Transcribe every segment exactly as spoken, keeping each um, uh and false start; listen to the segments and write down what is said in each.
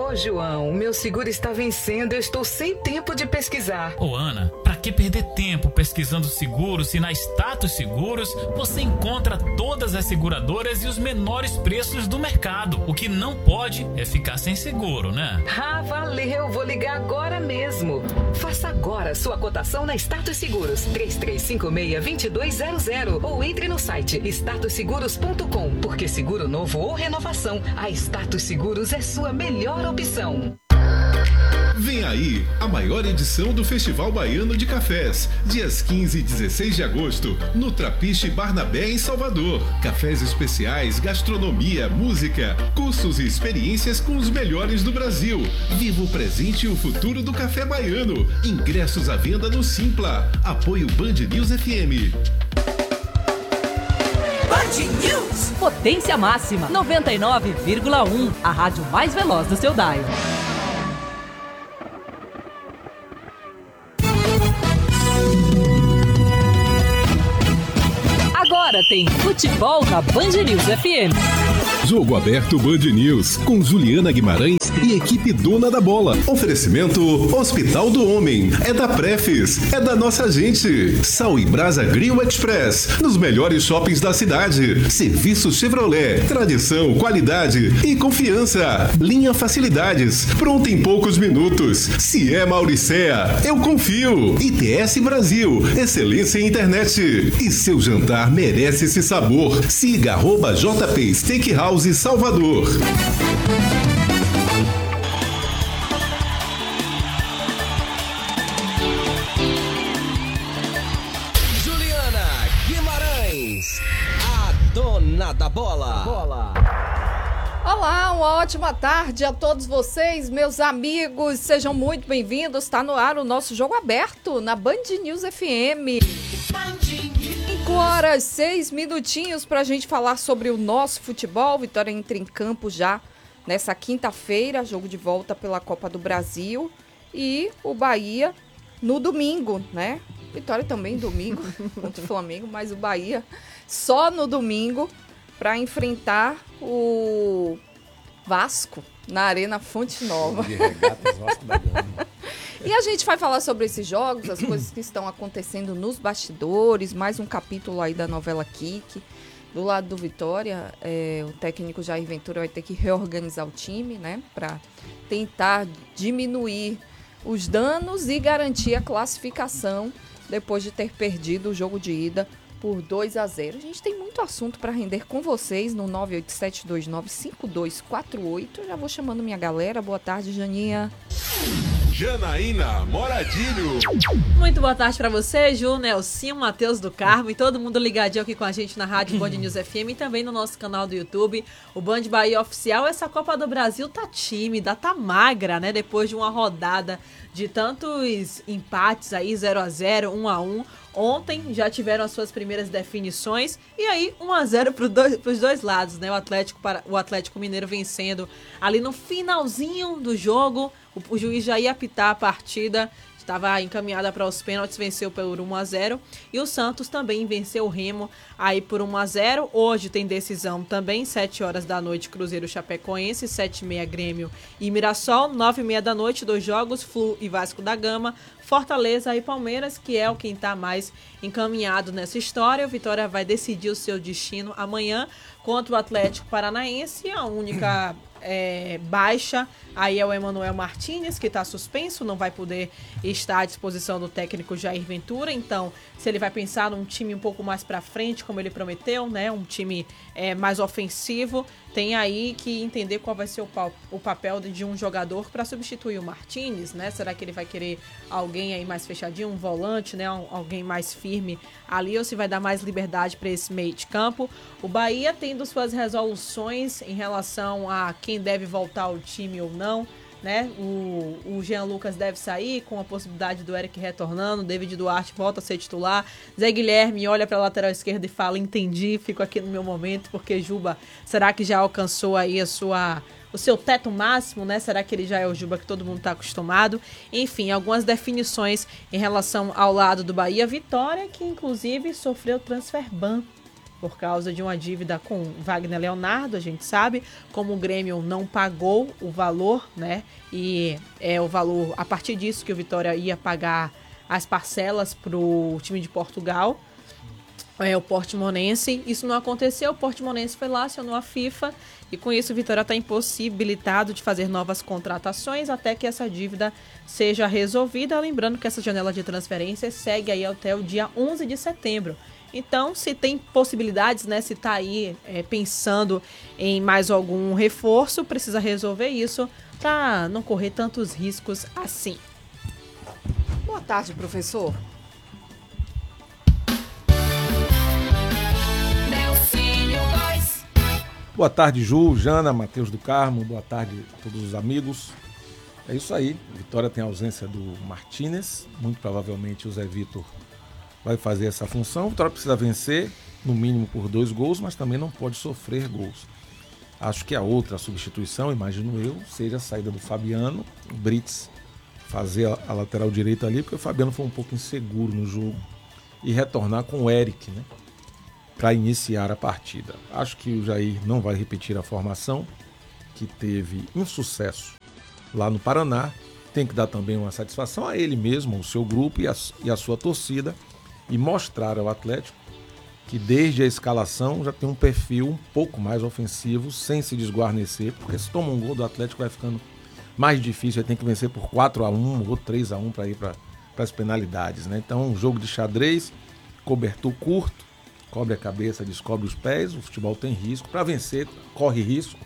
Ô, João, meu seguro está vencendo, eu estou sem tempo de pesquisar. Ô, Ana, pra que perder tempo pesquisando seguros se na Status Seguros você encontra todas as seguradoras e os menores preços do mercado? O que não pode é ficar sem seguro, né? Ah, valeu, vou ligar agora mesmo. Faça agora sua cotação na Status Seguros, três três cinco seis, dois dois zero zero, ou entre no site status seguros ponto com, porque seguro novo ou renovação, a Status Seguros é sua melhor opção. Vem aí a maior edição do Festival Baiano de Cafés, dias quinze e dezesseis de agosto, no Trapiche Barnabé, em Salvador. Cafés especiais, gastronomia, música, cursos e experiências com os melhores do Brasil. Viva o presente e o futuro do café baiano. Ingressos à venda no Simpla. Apoio Band News F M. Band News. Potência máxima, noventa e nove vírgula um, a rádio mais veloz do seu dial. Agora tem futebol na Band News F M. Jogo aberto Band News, com Juliana Guimarães e equipe dona da bola. Oferecimento Hospital do Homem. É da Prefis, é da nossa gente. Sal e Brasa Grill Express, nos melhores shoppings da cidade. Serviço Chevrolet, tradição, qualidade e confiança. Linha Facilidades, pronta em poucos minutos. Se é Mauricéa, eu confio. I T S Brasil, excelência em internet. E seu jantar merece esse sabor. Siga arroba J P Steakhouse Salvador. Juliana Guimarães, a dona da bola. bola. Olá, uma ótima tarde a todos vocês, meus amigos. Sejam muito bem-vindos. Está no ar o nosso Jogo Aberto na Band News F M. cinco horas, seis minutinhos para a gente falar sobre o nosso futebol. Vitória entra em campo já nessa quinta-feira, jogo de volta pela Copa do Brasil. E o Bahia no domingo, né? Vitória também domingo contra o Flamengo, mas o Bahia só no domingo para enfrentar o Vasco na Arena Fonte Nova. De regatas, Vasco da Gama. E a gente vai falar sobre esses jogos, as coisas que estão acontecendo nos bastidores, mais um capítulo aí da novela Kiki. Do lado do Vitória, é, o técnico Jair Ventura vai ter que reorganizar o time, né, para tentar diminuir os danos e garantir a classificação depois de ter perdido o jogo de ida por dois a zero. A gente tem muito assunto para render com vocês no nove oito sete dois nove cinco dois quatro oito. Eu já vou chamando minha galera. Boa tarde, Janinha. Janaína Moradilho. Muito boa tarde pra você, Ju, Nelsinho, Matheus do Carmo e todo mundo ligadinho aqui com a gente na Rádio Band News F M e também no nosso canal do YouTube, o Band Bahia Oficial. Essa Copa do Brasil tá tímida, tá magra, né? Depois de uma rodada de tantos empates aí, zero a zero, um a um. Ontem já tiveram as suas primeiras definições e aí um a zero para os dois lados, né? O Atlético, para, o Atlético Mineiro vencendo ali no finalzinho do jogo. O, o juiz já ia apitar a partida, estava encaminhada para os pênaltis, venceu por um a zero. E o Santos também venceu o Remo aí por um a zero. Hoje tem decisão também, sete horas da noite, Cruzeiro Chapecoense, sete e meia Grêmio e Mirassol, nove e meia da noite, dois jogos, Flu e Vasco da Gama, Fortaleza e Palmeiras, que é o quem está mais encaminhado nessa história. O Vitória vai decidir o seu destino amanhã contra o Atlético Paranaense. A única é, baixa aí é o Emanuel Martínez, que está suspenso, não vai poder estar à disposição do técnico Jair Ventura. Então, se ele vai pensar num time um pouco mais para frente, como ele prometeu, né, um time é, mais ofensivo, tem aí que entender qual vai ser o, pa- o papel de um jogador para substituir o Martínez, né? Será que ele vai querer alguém aí mais fechadinho, um volante, né, um, alguém mais firme ali, ou se vai dar mais liberdade para esse meio de campo? O Bahia tendo suas resoluções em relação a quem deve voltar ao time ou não, né? O, o Jean Lucas deve sair com a possibilidade do Eric retornando, David Duarte volta a ser titular, Zé Guilherme olha para a lateral esquerda e fala: entendi, fico aqui no meu momento, porque Juba, será que já alcançou aí a sua, o seu teto máximo, né? Será que ele já é o Juba que todo mundo está acostumado? Enfim, algumas definições em relação ao lado do Bahia. Vitória, que inclusive sofreu transfer ban, por causa de uma dívida com Wagner Leonardo, a gente sabe, como o Grêmio não pagou o valor, né? E é o valor, a partir disso que o Vitória ia pagar as parcelas para o time de Portugal, é, o Portimonense. Isso não aconteceu, o Portimonense foi lá, acionou a FIFA, e com isso o Vitória está impossibilitado de fazer novas contratações até que essa dívida seja resolvida. Lembrando que essa janela de transferência segue aí até o dia onze de setembro. Então, se tem possibilidades, né, se está aí é, pensando em mais algum reforço, precisa resolver isso para não correr tantos riscos assim. Boa tarde, professor. Boa tarde, Ju, Jana, Matheus do Carmo, boa tarde a todos os amigos. É isso aí, Vitória tem a ausência do Martínez, muito provavelmente o Zé Vitor vai fazer essa função. O Vitória precisa vencer, no mínimo por dois gols, mas também não pode sofrer gols. Acho que a outra substituição, imagino eu, seja a saída do Fabiano, o Brits fazer a, a lateral direita ali, porque o Fabiano foi um pouco inseguro no jogo, e retornar com o Eric, né, para iniciar a partida. Acho que o Jair não vai repetir a formação, que teve insucesso lá no Paraná. Tem que dar também uma satisfação a ele mesmo, ao seu grupo e a, e a sua torcida, e mostrar ao Atlético que desde a escalação já tem um perfil um pouco mais ofensivo, sem se desguarnecer, porque se toma um gol do Atlético vai ficando mais difícil, vai ter que vencer por quatro a um ou três a um para ir para as penalidades, né? Então, um jogo de xadrez, cobertor curto, cobre a cabeça, descobre os pés, o futebol tem risco, para vencer corre risco,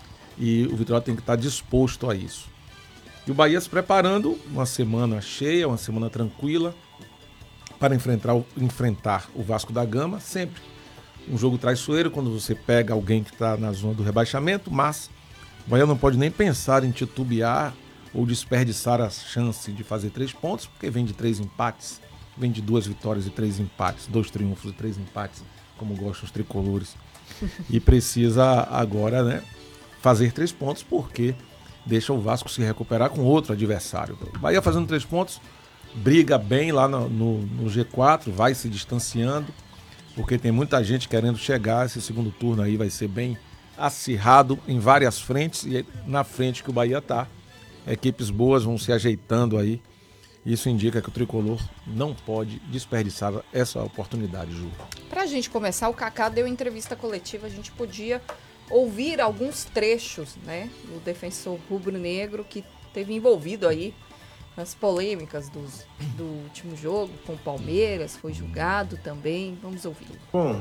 e o Vitória tem que estar disposto a isso. E o Bahia se preparando, uma semana cheia, uma semana tranquila, para enfrentar o, enfrentar o Vasco da Gama, sempre um jogo traiçoeiro quando você pega alguém que está na zona do rebaixamento, mas o Bahia não pode nem pensar em titubear ou desperdiçar a chance de fazer três pontos, porque vem de três empates, vem de duas vitórias e três empates, dois triunfos e três empates, como gostam os tricolores, e precisa agora, né, fazer três pontos, porque deixa o Vasco se recuperar com outro adversário. O Bahia fazendo três pontos, briga bem lá no, no, no G quatro, vai se distanciando, porque tem muita gente querendo chegar. Esse segundo turno aí vai ser bem acirrado em várias frentes, e na frente que o Bahia está, equipes boas vão se ajeitando aí. Isso indica que o Tricolor não pode desperdiçar essa oportunidade, Ju. Pra gente começar, o Kaká deu entrevista coletiva, a gente podia ouvir alguns trechos, né, do defensor rubro-negro que teve envolvido aí nas polêmicas dos, do último jogo com o Palmeiras, foi julgado também. Vamos ouvi-lo. Bom,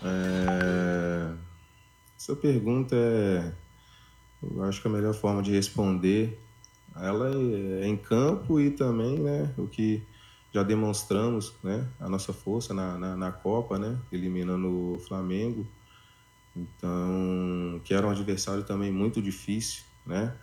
é... essa pergunta é, eu acho que a melhor forma de responder ela é em campo, e também, né, o que já demonstramos, né, a nossa força na, na, na Copa, né, eliminando o Flamengo, então, que era um adversário também muito difícil, né,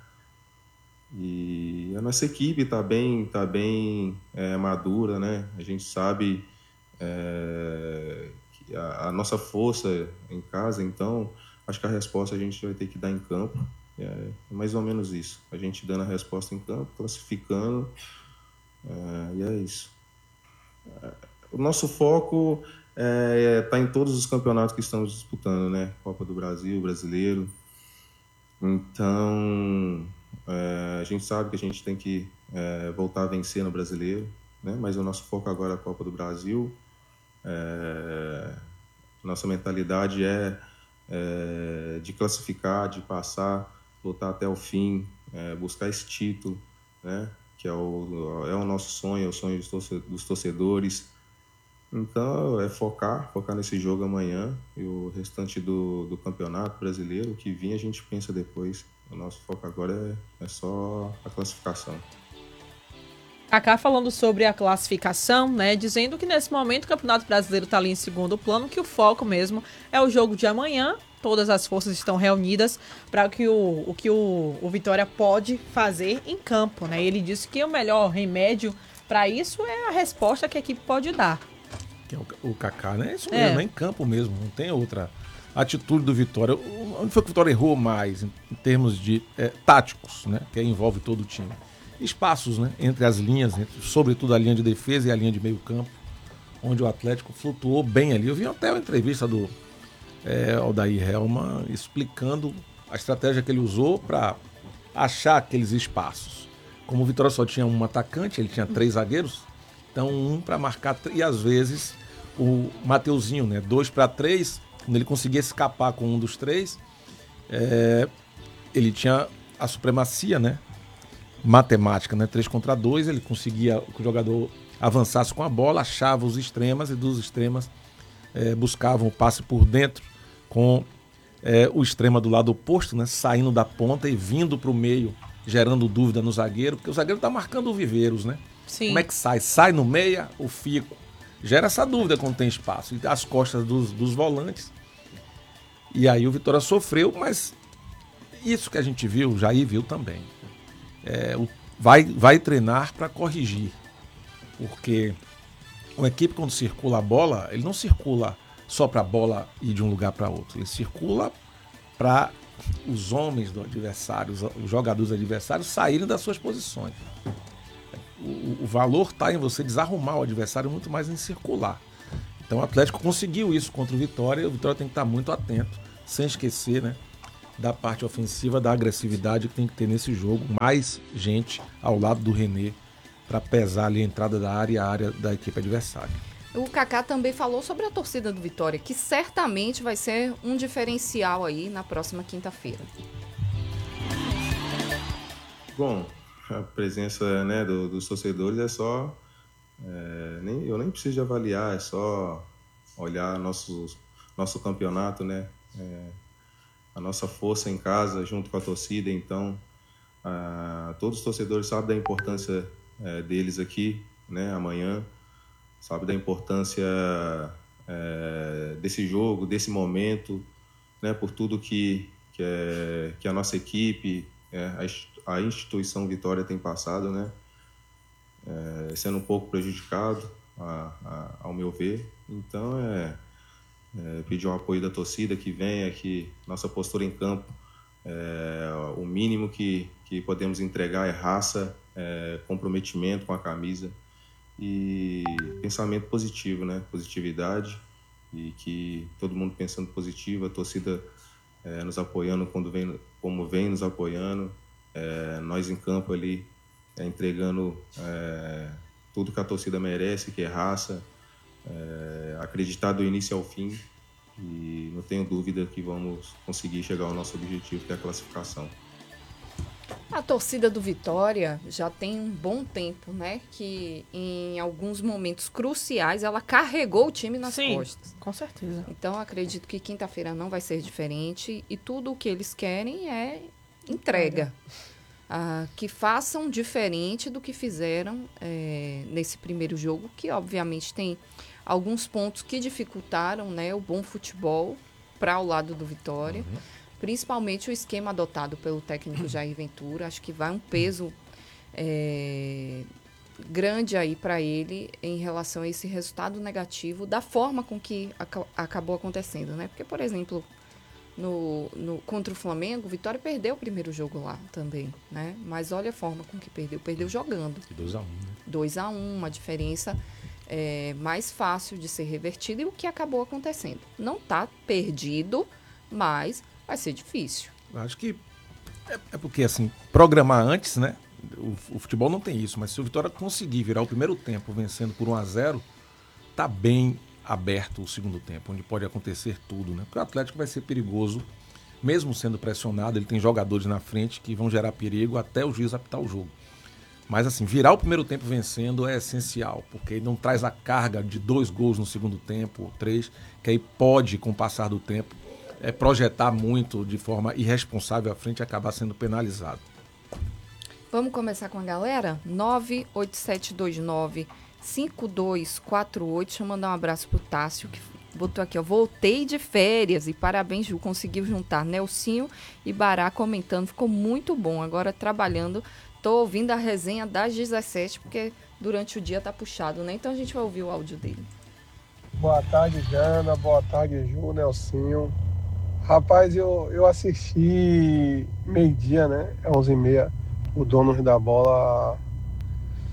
e a nossa equipe está bem, tá bem é, madura, né, a gente sabe é, que a, a nossa força em casa, então acho que a resposta a gente vai ter que dar em campo. É mais ou menos isso. A gente dando a resposta em campo, classificando, é, e é isso. É, o nosso foco está é, tá em todos os campeonatos que estamos disputando, né? Copa do Brasil, Brasileiro. Então, é, a gente sabe que a gente tem que é, voltar a vencer no Brasileiro, né? Mas o nosso foco agora é a Copa do Brasil. É, nossa mentalidade é, é de classificar, de passar, lutar até o fim, é, buscar esse título, né, que é o, é o nosso sonho, é o sonho dos torcedores. Então, é focar, focar nesse jogo amanhã, e o restante do, do campeonato brasileiro, o que vir a gente pensa depois. O nosso foco agora é, é só a classificação. Kaká falando sobre a classificação, né, dizendo que nesse momento o Campeonato Brasileiro está ali em segundo plano, que o foco mesmo é o jogo de amanhã. Todas as forças estão reunidas para que o, o que o, o Vitória pode fazer em campo, né? Ele disse que o melhor remédio para isso é a resposta que a equipe pode dar. Que é o, o Kaká, né? Isso É. mesmo, é em campo mesmo, não tem outra atitude do Vitória. Onde foi que o Vitória errou mais em, em termos de é, táticos, né? Que envolve todo o time. Espaços, né? Entre as linhas, entre, sobretudo a linha de defesa e a linha de meio campo, onde o Atlético flutuou bem ali. Eu vi até uma entrevista do é, Aldair Helman explicando a estratégia que ele usou para achar aqueles espaços. Como o Vitória só tinha um atacante, ele tinha três zagueiros, então um para marcar, e às vezes o Mateuzinho, né, dois para três, quando ele conseguia escapar com um dos três, é, ele tinha a supremacia, né, matemática, né, três contra dois, ele conseguia que o jogador avançasse com a bola, achava os extremas e dos extremas é, buscavam o passe por dentro com é, o extrema do lado oposto, né, saindo da ponta e vindo para o meio, gerando dúvida no zagueiro, porque o zagueiro está marcando o Viveiros, né? Sim. Como é que sai? Sai no meia ou fico? Gera essa dúvida quando tem espaço. E as costas dos, dos volantes. E aí o Vitória sofreu, mas isso que a gente viu, o Jair viu também. É, o, vai, vai treinar para corrigir. Porque uma equipe, quando circula a bola, ele não circula só para a bola ir de um lugar para outro. Ele circula para os homens do adversário, os, os jogadores adversários saírem das suas posições. O, o valor está em você desarrumar o adversário, muito mais em circular. Então o Atlético conseguiu isso contra o Vitória, e o Vitória tem que estar muito atento, sem esquecer, né, da parte ofensiva, da agressividade que tem que ter nesse jogo. Mais gente ao lado do René para pesar ali a entrada da área e a área da equipe adversária. O Kaká também falou sobre a torcida do Vitória, que certamente vai ser um diferencial aí na próxima quinta-feira. Bom, a presença, né, do, dos torcedores é só... É, nem, eu nem preciso de avaliar, é só olhar nosso, nosso campeonato, né? É, a nossa força em casa junto com a torcida. Então, a, todos os torcedores sabem da importância é, deles aqui, né, amanhã. Sabe da importância é, desse jogo, desse momento, né, por tudo que, que, é, que a nossa equipe, é, a, a instituição Vitória tem passado, né, é, sendo um pouco prejudicado, a, a, ao meu ver. Então, é, é pedir o apoio da torcida, que venha, que nossa postura em campo, é, o mínimo que, que podemos entregar é raça, é, comprometimento com a camisa, e pensamento positivo, né? Positividade, e que todo mundo pensando positivo, a torcida é, nos apoiando quando vem, como vem nos apoiando, é, nós em campo ali é, entregando é, tudo que a torcida merece, que é raça, é, acreditar do início ao fim, e não tenho dúvida que vamos conseguir chegar ao nosso objetivo, que é a classificação. A torcida do Vitória já tem um bom tempo, né? Que em alguns momentos cruciais ela carregou o time nas Sim, costas. Com certeza. Então acredito que quinta-feira não vai ser diferente e tudo o que eles querem é entrega. Ah, que façam diferente do que fizeram é, nesse primeiro jogo, que obviamente tem alguns pontos que dificultaram, né, o bom futebol para o lado do Vitória. Uhum. Principalmente o esquema adotado pelo técnico Jair Ventura. Acho que vai um peso é, grande aí para ele em relação a esse resultado negativo da forma com que ac- acabou acontecendo, né? Porque, por exemplo, no, no, contra o Flamengo, o Vitória perdeu o primeiro jogo lá também, né? Mas olha a forma com que perdeu. Perdeu jogando. dois a um, né? dois a um, uma diferença é, mais fácil de ser revertida, e o que acabou acontecendo. Não está perdido, mas... vai ser difícil. Acho que é, é porque, assim, programar antes, né? O, o futebol não tem isso, mas se o Vitória conseguir virar o primeiro tempo vencendo por um a zero, tá bem aberto o segundo tempo, onde pode acontecer tudo, né? Porque o Atlético vai ser perigoso, mesmo sendo pressionado, ele tem jogadores na frente que vão gerar perigo até o juiz apitar o jogo. Mas, assim, virar o primeiro tempo vencendo é essencial, porque ele não traz a carga de dois gols no segundo tempo, ou três, que aí pode, com o passar do tempo, é projetar muito de forma irresponsável à frente e acabar sendo penalizado. Vamos começar com a galera? nove oito sete dois nove cinco dois quatro oito. Deixa eu mandar um abraço pro Tássio, que botou aqui, ó. Voltei de férias e parabéns, Ju. Conseguiu juntar Nelsinho e Bará comentando. Ficou muito bom. Agora trabalhando. Tô ouvindo a resenha das dezessete, porque durante o dia tá puxado, né? Então a gente vai ouvir o áudio dele. Boa tarde, Jana. Boa tarde, Ju, Nelsinho. Rapaz, eu, eu assisti meio-dia, né? onze e meia, o Donos da Bola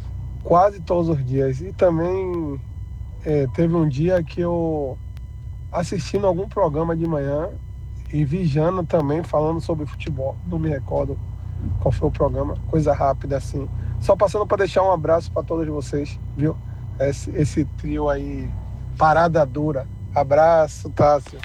quase todos os dias. E também é, teve um dia que eu assistindo algum programa de manhã e vi Jana também falando sobre futebol. Não me recordo qual foi o programa, coisa rápida assim. Só passando para deixar um abraço para todos vocês, viu? Esse, esse trio aí, parada dura. Abraço, Tássio.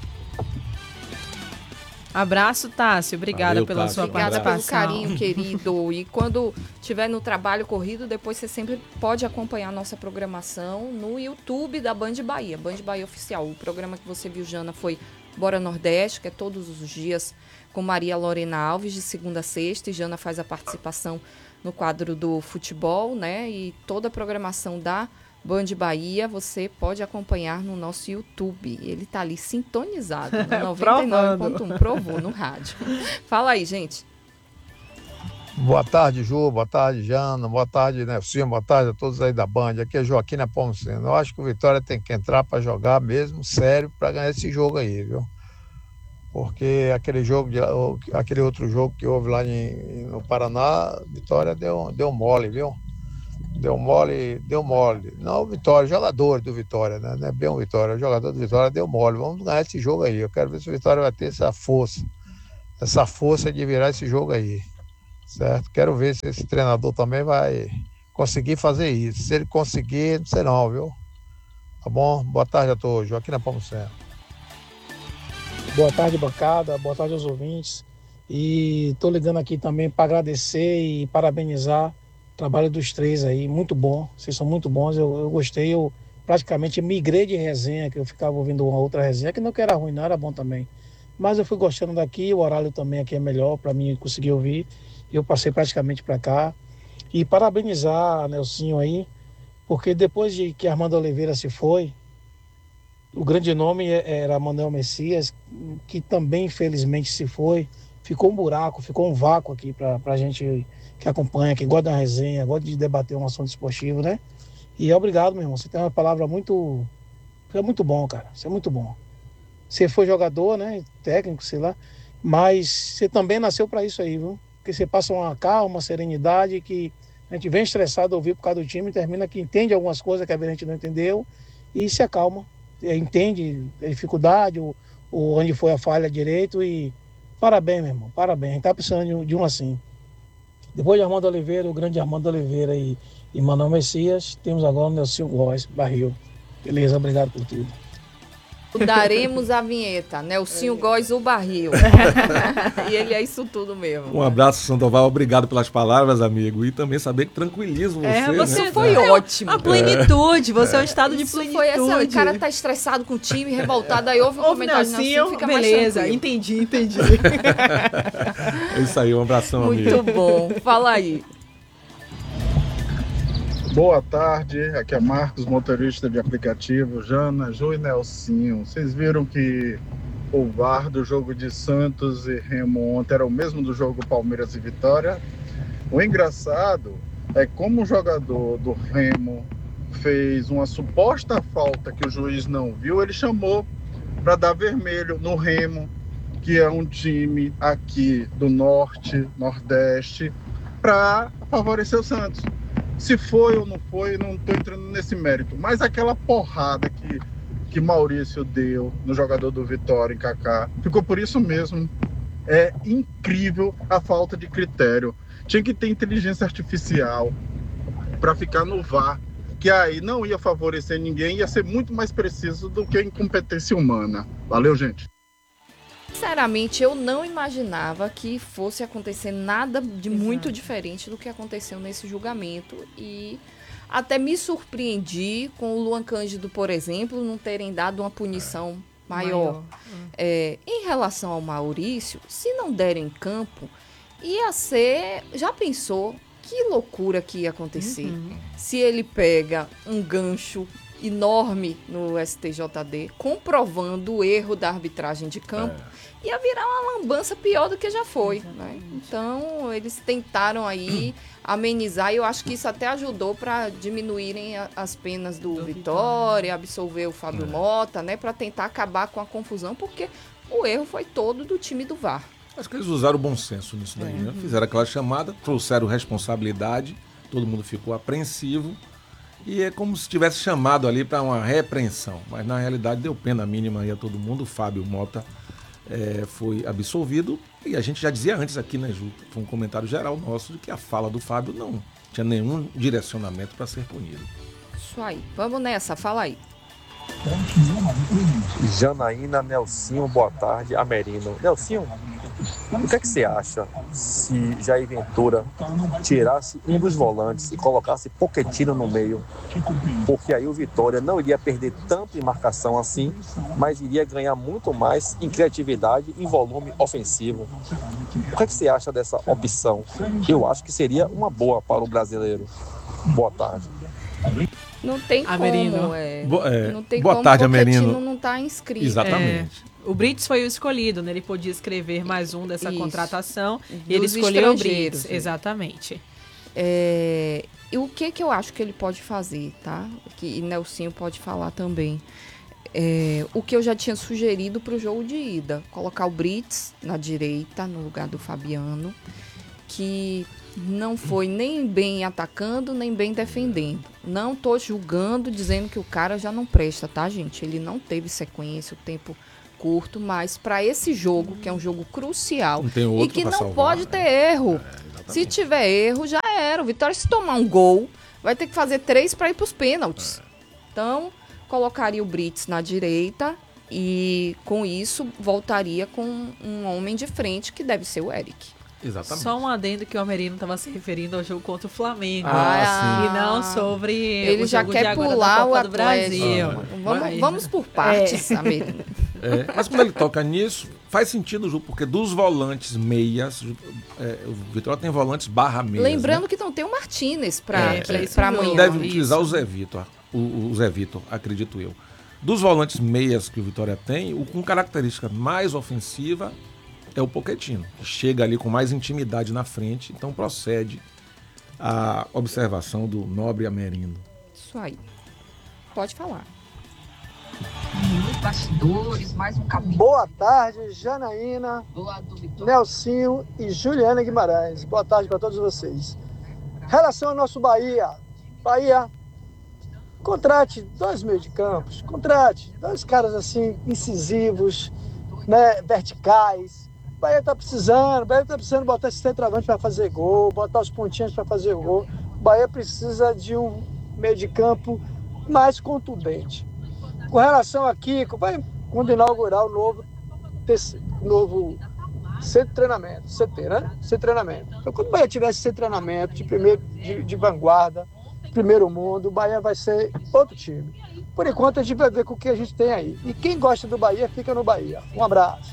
Abraço, Tássio. Obrigada Valeu, pela Tássio. sua Obrigada participação. pelo carinho, querido. E quando tiver no trabalho corrido, depois você sempre pode acompanhar a nossa programação no YouTube da Band Bahia, Band Bahia Oficial. O programa que você viu, Jana, foi Bora Nordeste, que é todos os dias com Maria Lorena Alves, de segunda a sexta, e Jana faz a participação no quadro do futebol, né? E toda a programação da Band Bahia você pode acompanhar no nosso YouTube. Ele tá ali sintonizado no noventa e nove ponto um. Provou no rádio. Fala aí, gente. Boa tarde, Ju. Boa tarde, Jana. Boa tarde, Nelson. Boa tarde a todos aí da Band. Aqui é Joaquim Nepomuceno. Eu acho que o Vitória tem que entrar para jogar mesmo sério para ganhar esse jogo aí, viu? Porque aquele jogo, de, aquele outro jogo que houve lá em, no Paraná, Vitória deu, deu mole, viu? Deu mole, deu mole. Não o Vitória, o jogador do Vitória, né? Não é bem o Vitória, o jogador do Vitória deu mole. Vamos ganhar esse jogo aí. Eu quero ver se o Vitória vai ter essa força, essa força de virar esse jogo aí, certo? Quero ver se esse treinador também vai conseguir fazer isso. Se ele conseguir, não sei não, viu? Tá bom? Boa tarde a todos. Joaquim Nepomuceno. Boa tarde, bancada. Boa tarde aos ouvintes. E tô ligando aqui também para agradecer e parabenizar o trabalho dos três aí. Muito bom. Vocês são muito bons. Eu, eu gostei. Eu praticamente migrei de resenha, que eu ficava ouvindo uma outra resenha, que não que era ruim, não era bom também. Mas eu fui gostando daqui. O horário também aqui é melhor para mim conseguir ouvir. E eu passei praticamente para cá. E parabenizar a Nelsinho aí, porque depois de que Armando Oliveira se foi, o grande nome era Manuel Messias, que também infelizmente se foi. Ficou um buraco, ficou um vácuo aqui para a gente que acompanha, que gosta da resenha, gosta de debater um assunto esportivo, né? E obrigado, meu irmão. Você tem uma palavra muito... É muito bom, cara. Você é muito bom. Você foi jogador, né? Técnico, sei lá. Mas você também nasceu para isso aí, viu? Porque você passa uma calma, uma serenidade que a gente vem estressado a ouvir por causa do time, termina que entende algumas coisas que a gente não entendeu e se acalma. Entende a dificuldade, o, o, onde foi a falha direito e parabéns, meu irmão, parabéns. A gente tá precisando de, de um assim. Depois de Armando Oliveira, o grande Armando Oliveira e, e Manuel Messias, temos agora o Nelson Góes, Barril. Beleza, obrigado por tudo. Daremos a vinheta, Nelsinho Góes, o barril. E ele é isso tudo mesmo. Um abraço, Sandoval. Obrigado pelas palavras, amigo. E também saber que tranquilizo você. É, você né? foi é. ótimo. A plenitude, você é, é um estado de isso plenitude. Foi essa, o cara tá estressado com o time, revoltado, aí ouve um ouve comentário de Nelsinho, fica beleza, mais entendi, entendi. É isso aí, um abração, muito amigo. Muito bom. Fala aí. Boa tarde, aqui é Marcos, motorista de aplicativo, Jana, Ju e Nelsinho. Vocês viram que o V A R do jogo de Santos e Remo ontem era o mesmo do jogo Palmeiras e Vitória? O engraçado é como o jogador do Remo fez uma suposta falta que o juiz não viu, ele chamou para dar vermelho no Remo, que é um time aqui do Norte, Nordeste, para favorecer o Santos. Se foi ou não foi, não estou entrando nesse mérito. Mas aquela porrada que, que Maurício deu no jogador do Vitória, em Kaká, ficou por isso mesmo. É incrível a falta de critério. Tinha que ter inteligência artificial para ficar no V A R, que aí não ia favorecer ninguém, ia ser muito mais preciso do que a incompetência humana. Valeu, gente. Sinceramente, eu não imaginava que fosse acontecer nada de Exato. muito diferente do que aconteceu nesse julgamento. E até me surpreendi com o Luan Cândido, por exemplo, não terem dado uma punição é. maior. maior. É, em relação ao Maurício, se não derem campo, ia ser... Já pensou que loucura que ia acontecer? Uhum. Se ele pega um gancho enorme no S T J D, comprovando o erro da arbitragem de campo, é. ia virar uma lambança pior do que já foi, né? Então, eles tentaram aí amenizar, e eu acho que isso até ajudou para diminuírem a, as penas do, do Vitória, Vitória, absolver o Fábio é. Mota, né? Para tentar acabar com a confusão, porque o erro foi todo do time do V A R. Acho que eles usaram o bom senso nisso daí, é. né? Fizeram aquela chamada, trouxeram responsabilidade, todo mundo ficou apreensivo, E é como se tivesse chamado ali para uma repreensão. Mas na realidade deu pena mínima aí a todo mundo. O Fábio Mota é, foi absolvido. E a gente já dizia antes aqui, né, Ju? Foi um comentário geral nosso de que a fala do Fábio não tinha nenhum direcionamento para ser punido. Isso aí. Vamos nessa, fala aí. Janaína, Nelsinho, boa tarde. Amerino. Nelsinho, o que é que você acha se Jair Ventura tirasse um dos volantes e colocasse Pochettino no meio? Porque aí o Vitória não iria perder tanto em marcação assim, mas iria ganhar muito mais em criatividade e em volume ofensivo. O que é que você acha dessa opção? Eu acho que seria uma boa para o brasileiro. Boa tarde. Não tem Amerino. como, é, Bo- é, não tem boa como tarde, o Pochettino Amerino. não tá inscrito. Exatamente. É, o Brits foi o escolhido, né? Ele podia escrever mais um dessa Isso. contratação e ele Dos escolheu o estrangeiros, Brits. né? Exatamente. É, e o que que eu acho que ele pode fazer, tá? Que e Nelsinho pode falar também. É, o que eu já tinha sugerido para o jogo de ida, colocar o Brits na direita no lugar do Fabiano, que não foi nem bem atacando, nem bem defendendo. Não tô julgando, dizendo que o cara já não presta, tá, gente? Ele não teve sequência, o tempo curto, mas para esse jogo, que é um jogo crucial Não tem outro e que pra não salvar, pode né? ter erro. Se tiver erro, já era. O Vitória, se tomar um gol, vai ter que fazer três para ir para os pênaltis. Então, colocaria o Brits na direita e, com isso, voltaria com um homem de frente, que deve ser o Eric. Exatamente. Só um adendo que o Amerino estava se referindo ao jogo contra o Flamengo. Ah, e não sobre Ele o já jogo quer de agora pular da Copa o do Atlético. Brasil. Ah, vamos, Mas- vamos por partes, É. Amerino. É, mas quando ele toca nisso, faz sentido, Ju, porque dos volantes meias, é, o Vitória tem volantes barra meias. Lembrando né? que não tem o Martínez para É, é. amanhã. Deve utilizar o Zé Vitor, o, o Zé Vitor, acredito eu. Dos volantes meias que o Vitória tem, o com característica mais ofensiva é o Pochettino, que chega ali com mais intimidade na frente, então procede a observação do nobre Amerino. Isso aí. Pode falar. Bastidores, mais um capítulo. Boa tarde, Janaína, Nelsinho e Juliana Guimarães. Boa tarde para todos vocês. Relação ao nosso Bahia. Bahia, contrate dois meios de campos, contrate dois caras assim, incisivos, né, verticais. O Bahia tá precisando, o Bahia tá precisando botar esse centroavante para fazer gol, botar os pontinhos para fazer gol. O Bahia precisa de um meio de campo mais contundente. Com relação a Kiko, vai quando inaugurar o novo, novo centro de treinamento, C T, né? Centro de treinamento. Então, quando o Bahia tiver esse treinamento de, primeiro, de, de vanguarda, primeiro mundo, o Bahia vai ser outro time. Por enquanto, a gente vai ver com o que a gente tem aí. E quem gosta do Bahia, fica no Bahia. Um abraço.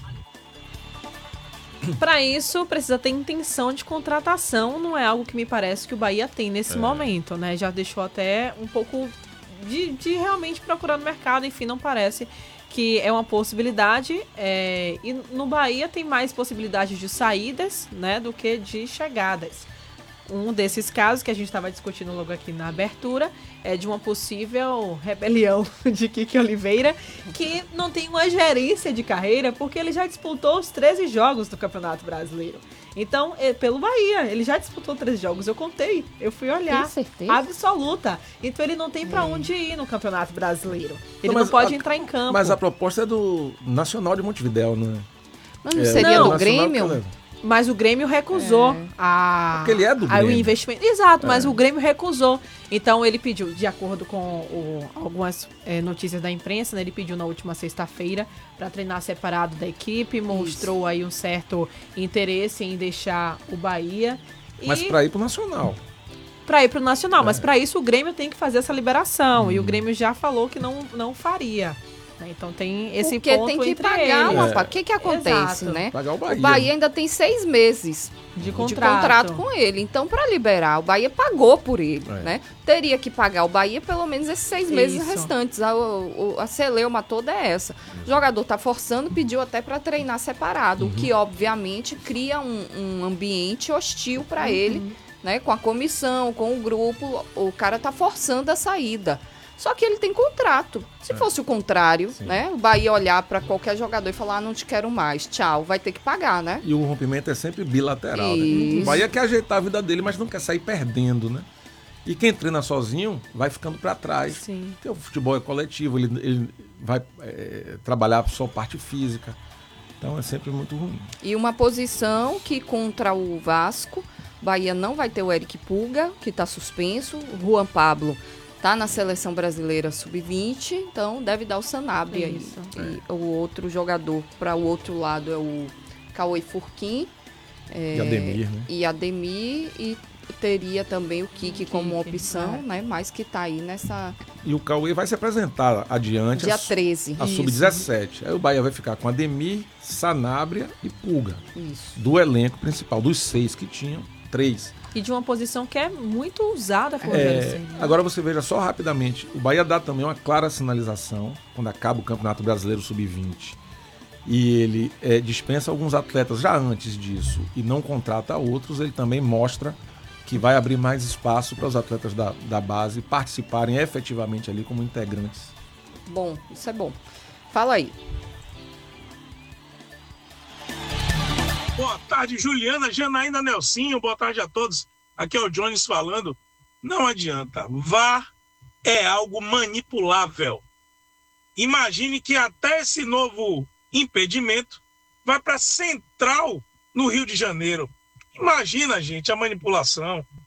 Para isso, precisa ter intenção de contratação. Não é algo que me parece que o Bahia tem nesse É. momento, né? Já deixou até um pouco de, de realmente procurar no mercado. Enfim, não parece que é uma possibilidade. É, e no Bahia tem mais possibilidades de saídas, né, do que de chegadas. Um desses casos que a gente estava discutindo logo aqui na abertura é de uma possível rebelião de Kiki Oliveira, que não tem uma gerência de carreira porque ele já disputou os treze jogos do Campeonato Brasileiro. Então, é pelo Bahia, ele já disputou treze jogos, eu contei, eu fui olhar. Tem certeza? Absoluta. Então ele não tem pra onde ir no Campeonato Brasileiro. Ele não, mas pode a- entrar em campo. Mas a proposta é do Nacional de Montevidéu, não é? Mas não É, seria o do Nacional Grêmio? que leva. Mas o Grêmio recusou a, Porque ele é do a- o Grêmio. investimento. Exato, mas É. o Grêmio recusou. Então ele pediu, de acordo com o- algumas eh, notícias da imprensa, né, ele pediu na última sexta-feira para treinar separado da equipe, mostrou aí um certo interesse em deixar o Bahia. Mas e para ir pro Nacional. para ir pro Nacional. É. Mas para isso o Grêmio tem que fazer essa liberação. Hum. E o Grêmio já falou que não, não faria. né? Então tem esse Porque ponto tem que entre pagar eles. uma... O que que acontece, Exato. né? Pagar o O Bahia. Bahia ainda tem seis meses de contrato, contrato. com ele. Então, para liberar, o Bahia pagou por ele, É. né? Teria que pagar o Bahia pelo menos esses seis meses Isso. restantes. A, o- a celeuma toda é essa. O jogador tá forçando, pediu até para treinar separado, o que, obviamente, cria um, um ambiente hostil para Uhum. ele, né? Com a comissão, com o grupo. O cara tá forçando a saída. Só que ele tem contrato. Se fosse o contrário, né? O Bahia olhar para qualquer jogador e falar, ah, não te quero mais, tchau, vai ter que pagar, né? E o rompimento é sempre bilateral, né? Isso. O Bahia quer ajeitar a vida dele, mas não quer sair perdendo, né? E quem treina sozinho vai ficando para trás. Sim. Porque o futebol é coletivo, ele, ele vai é, trabalhar só parte física. Então é sempre muito ruim. E uma posição que contra o Vasco, Bahia não vai ter o Eric Pulga, que está suspenso. O Juan Pablo está na seleção brasileira sub vinte, então deve dar o Sanabria. Isso. E, e o outro jogador para o outro lado é o Cauê Furquim. É, e Ademir, né? E Ademir, e teria também o Kiki como uma Kiki, opção, é. né? Mas que está aí nessa... E o Cauê vai se apresentar adiante. Dia a, treze. A sub dezessete. Aí o Bahia vai ficar com Ademir, Sanabria e Pulga. Isso. Do elenco principal, dos seis que tinham, três. E de uma posição que é muito usada por Rogério É, Ceni, né? agora você veja só rapidamente, o Bahia dá também uma clara sinalização quando acaba o Campeonato Brasileiro sub vinte e ele é, dispensa alguns atletas já antes disso e não contrata outros, ele também mostra que vai abrir mais espaço para os atletas da, da base participarem efetivamente ali como integrantes. Bom, isso é bom. Fala aí. Boa tarde, Juliana, Janaína, Nelsinho, boa tarde a todos. Aqui é o Jones falando. Não adianta, V A R é algo manipulável. Imagine que até esse novo impedimento vai para a Central, no Rio de Janeiro. Imagina, gente, a manipulação.